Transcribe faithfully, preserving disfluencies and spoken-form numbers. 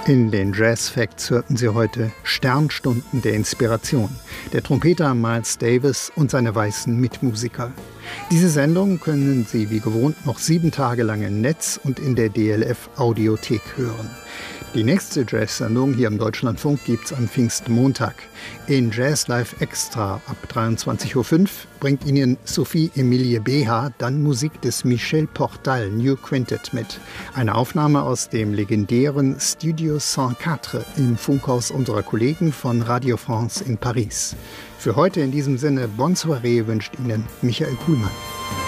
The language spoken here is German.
In den Jazz Facts hörten Sie heute Sternstunden der Inspiration, der Trompeter Miles Davis und seine weißen Mitmusiker. Diese Sendung können Sie wie gewohnt noch sieben Tage lang im Netz und in der D L F Audiothek hören. Die nächste Jazz-Sendung hier im Deutschlandfunk gibt's am Pfingstmontag. In Jazz Live Extra ab dreiundzwanzig Uhr fünf bringt Ihnen Sophie Emilie Beha dann Musik des Michel Portal New Quintet mit. Eine Aufnahme aus dem legendären Studio hundertvier im Funkhaus unserer Kollegen von Radio France in Paris. Für heute in diesem Sinne Bonne Soirée wünscht Ihnen Michael Kuhlmann.